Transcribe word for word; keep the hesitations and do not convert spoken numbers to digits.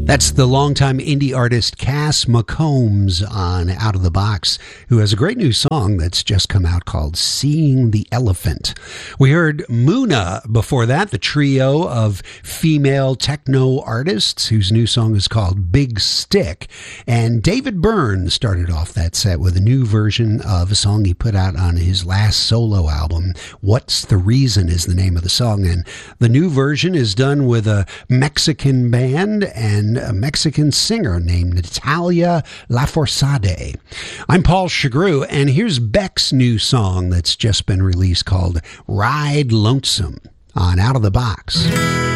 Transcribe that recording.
That's the longtime indie artist Cass McCombs on Out of the Box, who has a great new song that's just come out called Seeing the Elephant. We heard Muna before that, the trio of female techno artists whose new song is called Big Stick. And David Byrne started off that set with a new version of a song he put out on his last solo album. What's the Reason is the name of the song. And the new version is done with a Mexican band and a Mexican singer named Natalia Lafourcade. I'm Paul Chagru, and here's Beck's new song that's just been released called Ride Lonesome on Out of the Box.